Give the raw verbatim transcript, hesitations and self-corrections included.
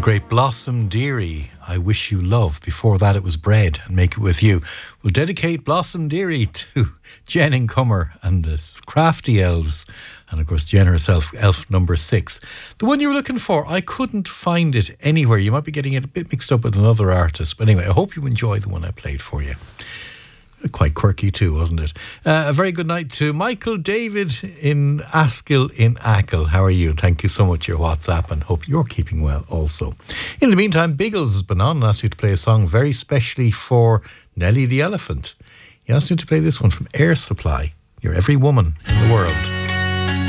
great Blossom Dearie, I Wish You Love. Before that it was Bread and Make It With You. We'll dedicate Blossom Dearie to Jen Incummer and the Crafty Elves, and of course Jen herself, elf number six. The one you were looking for, I couldn't find it anywhere. You might be getting it a bit mixed up with another artist, but anyway, I hope you enjoyed the one I played for you. Quite quirky too, wasn't it? Uh, a very good night to Michael David in Askill in Achill. How are you? Thank you so much for your WhatsApp, and hope you're keeping well also. In the meantime, Biggles has been on and asked you to play a song very specially for Nelly the Elephant. He asked you to play this one from Air Supply, You're Every Woman in the World.